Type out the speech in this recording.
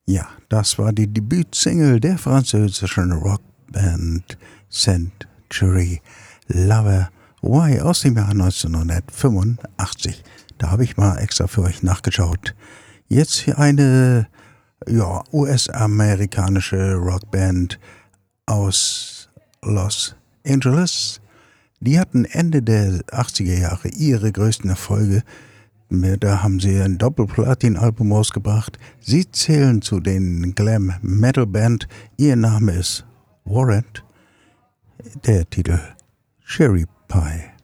Ja, das war die Debütsingle der französischen Rockband Century Lover Why aus dem Jahr 1985. Da habe ich mal extra für euch nachgeschaut. Jetzt hier eine US-amerikanische Rockband aus Los Angeles. Die hatten Ende der 80er Jahre ihre größten Erfolge. Da haben sie ein Doppel-Platin-Album rausgebracht. Sie zählen zu den Glam-Metal-Band. Ihr Name ist Warrant. Der Titel Cherry Pie.